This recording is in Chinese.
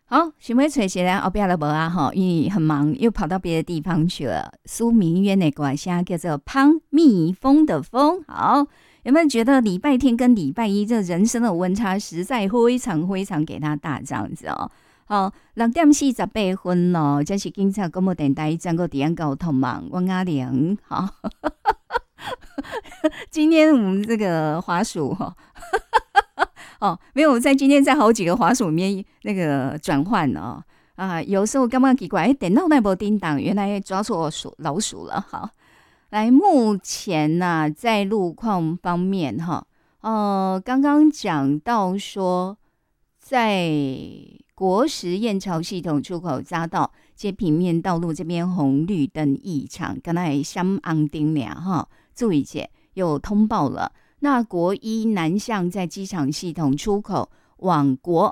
好，想要找谁来后边了无啊？哈，因为很忙，又跑到别的地方去了。苏明渊的歌声叫做《胖蜜蜂的风》。好，有没有觉得礼拜天跟礼拜一这人生的温差实在非常非常给他大这样子哦？好，6:48咯，这是警察广播电台整个地安交通嘛，我阿玲好。今天我们这个滑鼠哈。哦，没有，在今天在好几个滑鼠里面那个转换哦，有时候刚刚奇怪，电脑那波叮当，原来抓错老鼠了。好，来，目前呢、在路况方面哈，刚刚讲到说，在国十燕巢系统出口匝道接平面道路这边红绿灯异常，刚才相安丁俩哈，注意一下，有通报了。那国一南向在机场系统出口往国